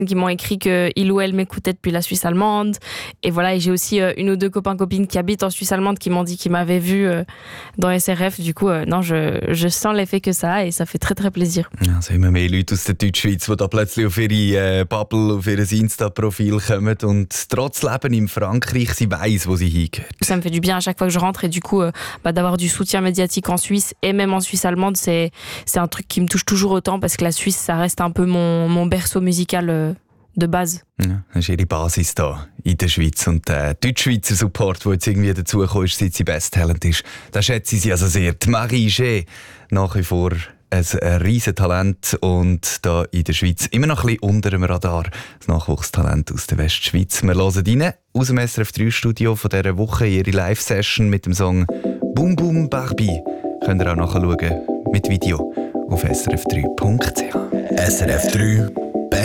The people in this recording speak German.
qui m'ont écrit qu'il ou elle m'écoutait depuis la Suisse allemande. Et voilà, et j'ai aussi une ou deux copains-copines qui habitent en Suisse allemande qui m'ont dit qu'ils m'avaient vu dans SRF. Du coup, non, je sens l'effet que ça a et ça fait très, très plaisir. Also immer mehr Leute aus der Deutschschweiz, die da plötzlich auf ihre Bubble, auf ihr Insta-Profil kommen und trotz Leben in Frankreich, sie weiss, wo sie hingehört. Ça me fait du bien à chaque fois que je rentre et du coup, d'avoir du soutien médiatique en Suisse et même en Suisse allemande, c'est un truc qui me touche toujours autant parce que la Suisse, ça reste un peu mon berceau musical de base. Ja, das ist ihre Basis hier in der Schweiz. Und der Deutschschweizer Support, der jetzt irgendwie dazugekommen ist, seit sie Best Talent ist, das schätze ich sie also sehr. Die Marie G, nach wie vor ein riesen Talent und da in der Schweiz immer noch ein bisschen unter dem Radar. Das Nachwuchstalent aus der Westschweiz. Wir hören rein aus dem SRF 3 Studio von dieser Woche ihre Live-Session mit dem Song «Boom Boom Barbie». Könnt ihr auch nachschauen mit Video auf srf3.ch. SRF 3